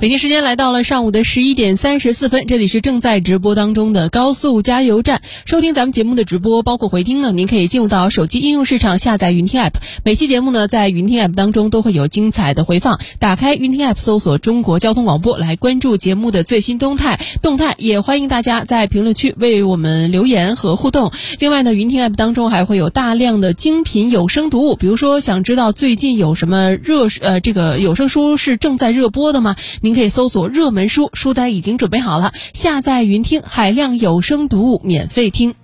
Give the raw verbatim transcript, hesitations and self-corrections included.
北京时间来到了上午的十一点三十四分，这里是正在直播当中的高速加油站。收听咱们节目的直播，包括回听呢，您可以进入到手机应用市场下载云听 App。每期节目呢，在云听 App 当中都会有精彩的回放。打开云听 App， 搜索中国交通广播，来关注节目的最新动态。动态也欢迎大家在评论区为我们留言和互动。另外呢，云听 App 当中还会有大量的精品有声读物，比如说想知道最近有什么热呃这个有声书是正在热播的吗？您可以搜索热门书，书单已经准备好了，下载云听海量有声读物免费听。